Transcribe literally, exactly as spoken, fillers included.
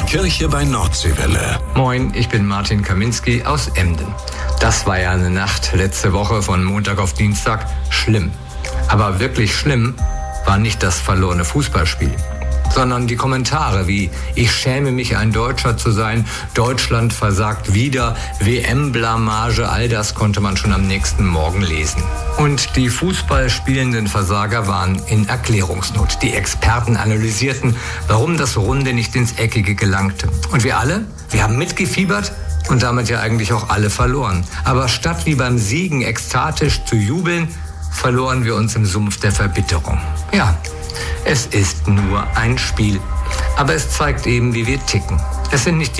Kirche bei Nordseewelle. Moin, ich bin Martin Kaminski aus Emden. Das war ja eine Nacht letzte Woche von Montag auf Dienstag schlimm. Aber wirklich schlimm war nicht das verlorene Fußballspiel, sondern die Kommentare wie „Ich schäme mich, ein Deutscher zu sein", „Deutschland versagt wieder", „W M-Blamage", all das konnte man schon am nächsten Morgen lesen. Und die fußballspielenden Versager waren in Erklärungsnot. Die Experten analysierten, warum das Runde nicht ins Eckige gelangte. Und wir alle, wir haben mitgefiebert und damit ja eigentlich auch alle verloren. Aber statt wie beim Siegen ekstatisch zu jubeln, verloren wir uns im Sumpf der Verbitterung. Ja, es ist nur ein Spiel. Aber es zeigt eben, wie wir ticken. Es sind nicht die